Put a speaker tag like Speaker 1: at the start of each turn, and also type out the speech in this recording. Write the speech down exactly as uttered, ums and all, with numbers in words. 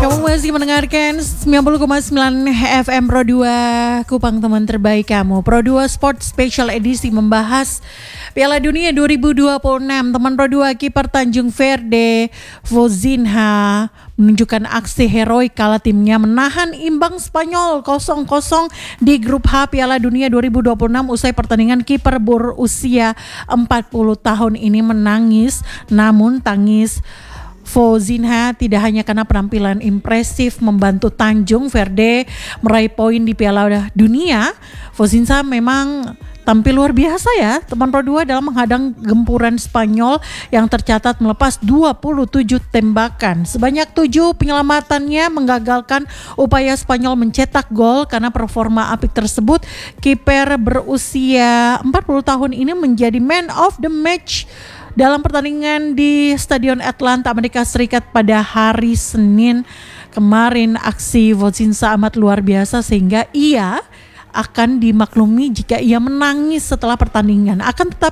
Speaker 1: Kamu masih mendengarkan sembilan puluh koma sembilan F M Pro dua Kupang, teman terbaik kamu. Pro dua Sport Special Edisi membahas Piala Dunia dua ribu dua puluh enam. Teman Pro dua kiper Tanjung Verde Vozinha menunjukkan aksi heroik kala timnya menahan imbang Spanyol kosong kosong di grup H Piala Dunia dua ribu dua puluh enam. Usai pertandingan, kiper berusia empat puluh tahun ini menangis, namun tangis Vozinha tidak hanya karena penampilan impresif membantu Tanjung Verde meraih poin di Piala Dunia. Vozinha memang tampil luar biasa ya teman Pro dua dalam menghadang gempuran Spanyol yang tercatat melepas dua puluh tujuh tembakan. Sebanyak tujuh penyelamatannya menggagalkan upaya Spanyol mencetak gol. Karena performa apik tersebut, kiper berusia empat puluh tahun ini menjadi man of the match dalam pertandingan di Stadion Atlanta, Amerika Serikat pada hari Senin kemarin. Aksi Vozinha amat luar biasa sehingga ia akan dimaklumi jika ia menangis setelah pertandingan. Akan tetapi